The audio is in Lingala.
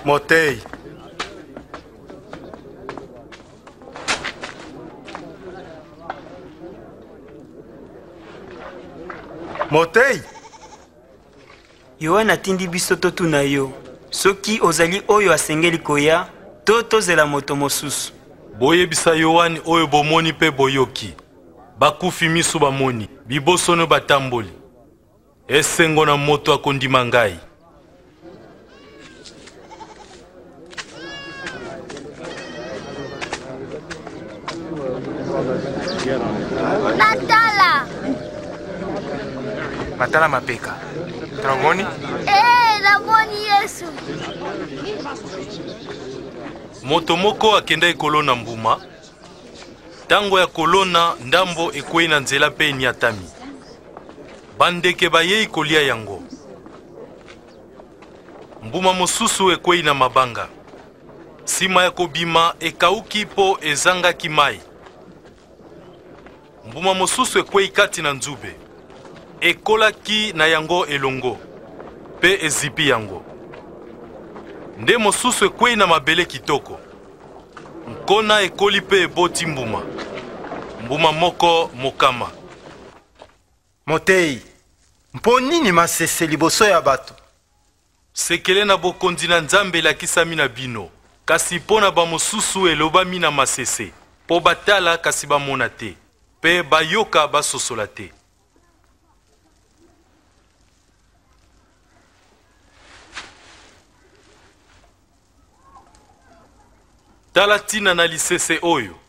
Motei. Motei. Yohana atindi biso totuna yo soki ozali oyo asengeli koya to tozela moto mosusu. Boyebisa Yohani oyo bomoni mpe boyoki. Bakufi miso bamoni, bibosono batamboli. Esengo na moto akondima ngai. Matala! Matala mapeka. Tromoni? Namoni Yesu. Moto moko akenda ekolona mbuma. Tango ya kolona ndambo ekwei na nzela pe eniatami. Bandeke bayei kolia yango. Mbuma mosusu ekwei na mabanga. Sima ya kobima ekauki po ezangaki mai. Mbuma mosusu ekwei kati na nzube. Ekolaki na yango elongo. Pe ezipi yango. Nde mosusu ekwei na mabele kitoko. Nkona ekoli pe eboti mbuma. Mbuma moko mokama. Motei. Mpo nini masese liboso ya bato? Sekele na bokonzi na Nzambe elakisami na bino. Kasi mpo na bamosusu elobami na masese. Po batala kasi bamona te. Pe bayoka basosola te. Tala tina na lisese oyo.